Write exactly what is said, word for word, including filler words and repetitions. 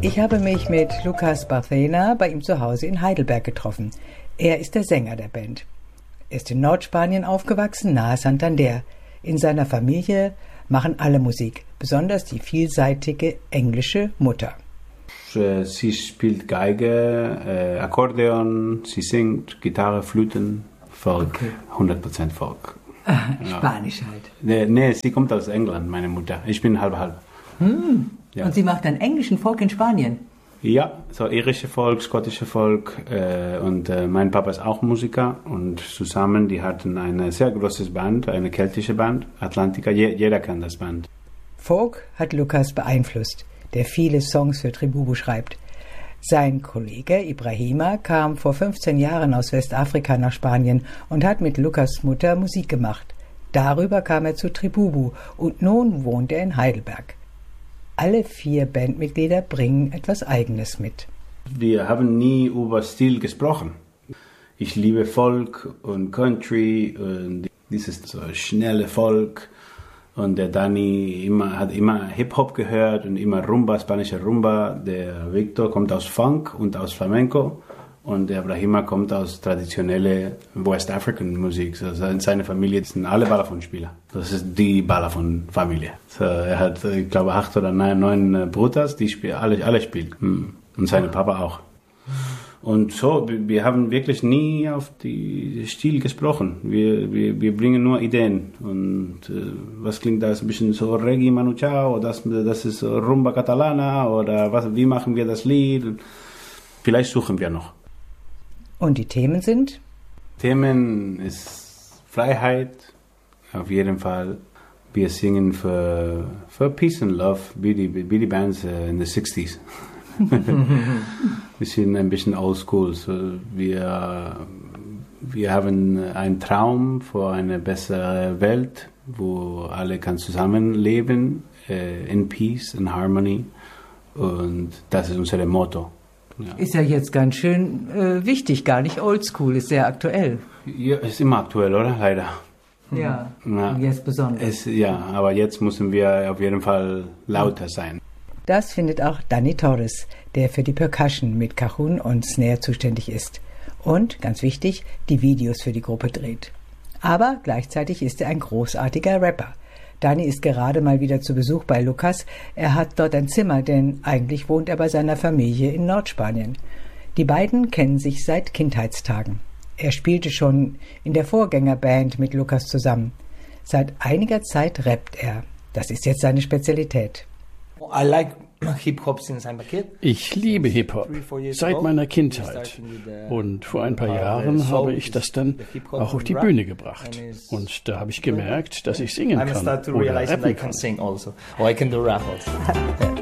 Ich habe mich mit Lucas Barcena bei ihm zu Hause in Heidelberg getroffen. Er ist der Sänger der Band. Er ist in Nordspanien aufgewachsen, nahe Santander. In seiner Familie machen alle Musik, besonders die vielseitige englische Mutter. Sie spielt Geige, äh, Akkordeon, sie singt Gitarre, Flöten, Folk, okay. hundert Prozent Folk. Spanisch ja. halt. Nee, nee, sie kommt aus England, meine Mutter. Ich bin halb halb. Hm. Ja. Und sie macht dann englischen Folk in Spanien? Ja, so irische Folk, skottische Folk äh, und äh, mein Papa ist auch Musiker und zusammen, die hatten eine sehr große Band, eine keltische Band, Atlantica, Je- jeder kennt das Band. Folk hat Lucas beeinflusst, der viele Songs für Tribubu schreibt. Sein Kollege Ibrahima kam vor fünfzehn Jahren aus Westafrika nach Spanien und hat mit Lucas Mutter Musik gemacht. Darüber kam er zu Tribubu und nun wohnt er in Heidelberg. Alle vier Bandmitglieder bringen etwas Eigenes mit. Wir haben nie über Stil gesprochen. Ich liebe Folk und Country und dieses so schnelle Folk. Und der Dani immer, hat immer Hip-Hop gehört und immer Rumba, spanische Rumba. Der Victor kommt aus Funk und aus Flamenco. Und der Ibrahima kommt aus traditionelle West African Musik. Also in seiner Familie sind alle Balafon-Spieler. Das ist die Balafon-Familie. So, er hat, ich glaube, acht oder neun, neun Brüder, die spielen, alle, alle spielen. Und seine Papa auch. Und so, wir haben wirklich nie auf die Stil gesprochen. Wir, wir, wir bringen nur Ideen. Und äh, was klingt da? Ein bisschen so Reggae Manu Chao, oder das, das ist Rumba Catalana, oder was, wie machen wir das Lied? Vielleicht suchen wir noch. Und die Themen sind? Themen ist Freiheit, auf jeden Fall. Wir singen für, für Peace and Love, wie die, wie die Bands in den sechziger. Wir sind ein bisschen oldschool. So wir, wir haben einen Traum für eine bessere Welt, wo alle kann zusammenleben, äh, in Peace and Harmony. Und das ist unser Motto. Ja. Ist ja jetzt ganz schön äh, wichtig, gar nicht oldschool, ist sehr aktuell. Ja, ist immer aktuell, oder? Leider. Ja, ja. Jetzt besonders. Es, ja, aber jetzt müssen wir auf jeden Fall lauter sein. Das findet auch Dani Torres, der für die Percussion mit Cajun und Snare zuständig ist. Und, ganz wichtig, die Videos für die Gruppe dreht. Aber gleichzeitig ist er ein großartiger Rapper. Dani ist gerade mal wieder zu Besuch bei Lucas. Er hat dort ein Zimmer, denn eigentlich wohnt er bei seiner Familie in Nordspanien. Die beiden kennen sich seit Kindheitstagen. Er spielte schon in der Vorgängerband mit Lucas zusammen. Seit einiger Zeit rappt er. Das ist jetzt seine Spezialität. I like Hip-Hop since I'm a kid. Ich liebe Hip-Hop seit meiner Kindheit. Und vor ein paar Jahren habe ich das dann auch auf die Bühne gebracht. Und da habe ich gemerkt, dass ich singen kann oder rappen kann.